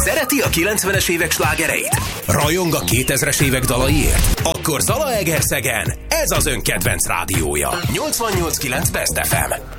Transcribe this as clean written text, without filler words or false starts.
Szereti a 90-es évek slágereit? Rajong a 2000-es évek dalaiért? Akkor Zalaegerszegen ez az ön kedvenc rádiója. 88.9 Best FM.